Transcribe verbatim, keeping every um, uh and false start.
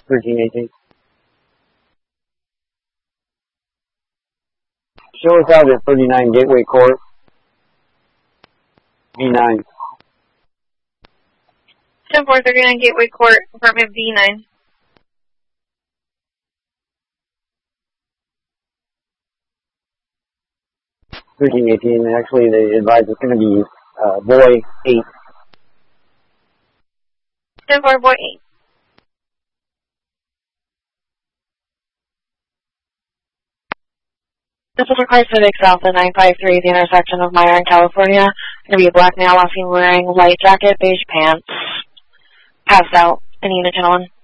thirteen eighteen. Show us out at thirty-nine Gateway Court. V nine. ten four thirty-nine Gateway Court, apartment V nine. thirteen eighteen, actually they advise it's going to be uh, boy eight. ten four boy eight. This is required Civic South at nine five three, the intersection of Meyer and California. Going to be a black male, last seen wearing light jacket, beige pants, passed out in unit gentleman.